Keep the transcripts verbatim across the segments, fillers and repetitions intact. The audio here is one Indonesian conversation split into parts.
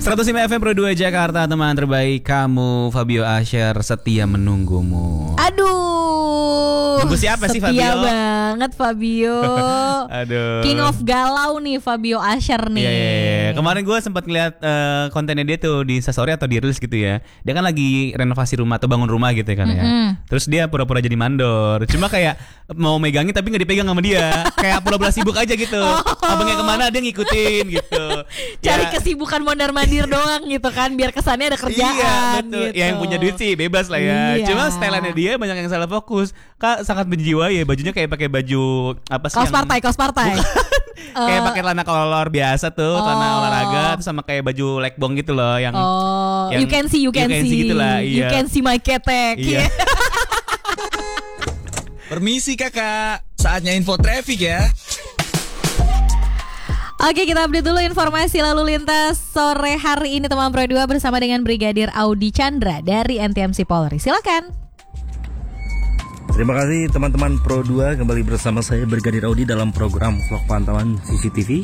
seratus lima F M Pro dua Jakarta, teman terbaik kamu. Fabio Asher setia menunggumu. Aduh, Nunggu siapa sih setia Fabio? banget Fabio. Aduh. King of galau nih Fabio Asher nih. Iya, iya, iya. Kemarin gue sempat ngeliat uh, kontennya dia tuh di Instastory atau di Reels gitu ya. Dia kan lagi renovasi rumah atau bangun rumah gitu kan ya. Mm-hmm. Terus dia pura-pura jadi mandor. Cuma kayak mau megangin tapi gak dipegang sama dia. Kayak pura-pura sibuk aja gitu. Oh. Abangnya kemana dia ngikutin gitu. Cari Ya. kesibukan mondar-mandir doang gitu kan, biar kesannya ada kerjaan. Iya betul. Gitu. Ya, yang punya duit sih bebas lah ya. Iya. Cuma styleannya dia banyak yang salah fokus. Kak sangat menjiwai ya, bajunya kayak pakai baju apa sih? Kaos yang- partai, kaos partai. Kayak Eh, pakai celana kolor biasa tuh, celana Oh. olahraga, terus sama kayak baju legbong gitu loh yang Oh, yang you can see, you can, see, gitu lah, you iya. can see my ketek. Iya. Permisi kakak, saatnya info traffic ya. Oke, kita update dulu informasi lalu lintas sore hari ini teman Pro dua bersama dengan Brigadir Audi Chandra dari N T M C Polri. Silakan. Terima kasih teman-teman Pro dua, kembali bersama saya Brigadir Audi dalam program vlog pantauan C C T V.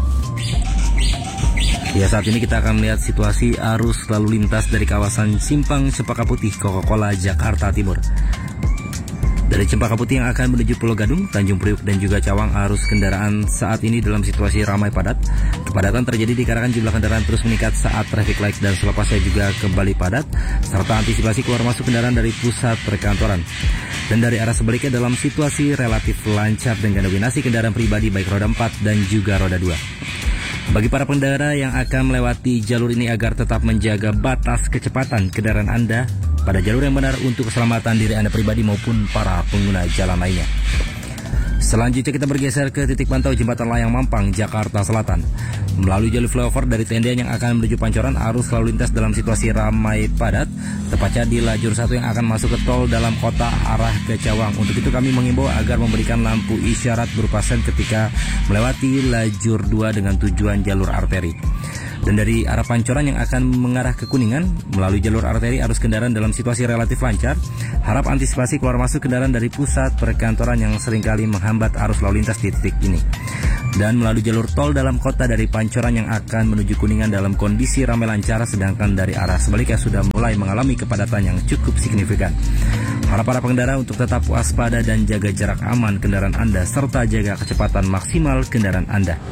Ya, saat ini kita akan melihat situasi arus lalu lintas dari kawasan Simpang Cempaka Putih, Coca-Cola, Jakarta Timur. Dari Cempaka Putih yang akan menuju Pulau Gadung, Tanjung Priuk dan juga Cawang, arus kendaraan saat ini dalam situasi ramai padat. Kepadatan terjadi dikarenakan jumlah kendaraan terus meningkat saat traffic light dan selepasnya juga kembali padat, serta antisipasi keluar masuk kendaraan dari pusat perkantoran. Dan dari arah sebaliknya dalam situasi relatif lancar dengan dominasi kendaraan pribadi baik roda empat dan juga roda dua. Bagi para pengendara yang akan melewati jalur ini agar tetap menjaga batas kecepatan kendaraan Anda pada jalur yang benar untuk keselamatan diri Anda pribadi maupun para pengguna jalan lainnya. Selanjutnya kita bergeser ke titik pantau Jembatan Layang Mampang, Jakarta Selatan. Melalui jalur flyover dari Tendian yang akan menuju Pancoran, arus lalu lintas dalam situasi ramai padat, tepatnya di lajur satu yang akan masuk ke tol dalam kota arah ke Cawang. Untuk itu kami mengimbau agar memberikan lampu isyarat berupa sen ketika melewati lajur dua dengan tujuan jalur arteri. Dan dari arah Pancoran yang akan mengarah ke Kuningan, melalui jalur arteri arus kendaraan dalam situasi relatif lancar. Harap antisipasi keluar masuk kendaraan dari pusat perkantoran yang seringkali menghambat arus lalu lintas di titik ini. Dan melalui jalur tol dalam kota dari Pancoran yang akan menuju Kuningan dalam kondisi ramai lancar, sedangkan dari arah sebaliknya sudah mulai mengalami kepadatan yang cukup signifikan. Harap para pengendara untuk tetap waspada dan jaga jarak aman kendaraan Anda, serta jaga kecepatan maksimal kendaraan Anda.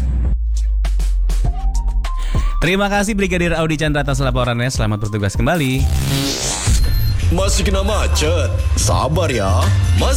Terima kasih Brigadir Audi Chandra atas laporannya. Selamat bertugas kembali. Masih kena macet? Sabar ya. Masih